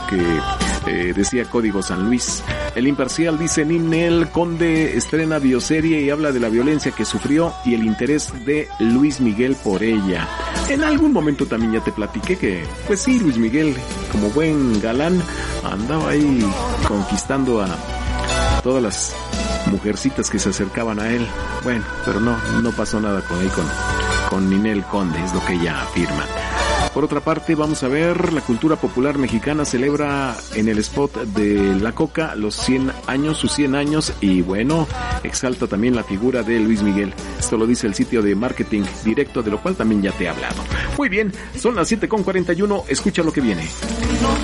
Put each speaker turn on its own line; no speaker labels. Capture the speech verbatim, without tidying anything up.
que eh, decía Código San Luis. El Imparcial dice: Ninel Conde estrena bioserie y habla de la violencia que sufrió y el interés de Luis Miguel por ella. En algún momento también ya te platiqué que, pues sí, Luis Miguel, como buen galán, andaba ahí conquistando a todas las mujercitas que se acercaban a él. Bueno, pero no, no pasó nada con él, con, con Ninel Conde, es lo que ella afirma. Por otra parte, vamos a ver, la cultura popular mexicana celebra en el spot de La Coca los cien años, sus cien años, y bueno, exalta también la figura de Luis Miguel. Esto lo dice el sitio de marketing directo, de lo cual también ya te he hablado. Muy bien, son las siete con cuarenta y uno, escucha lo que viene.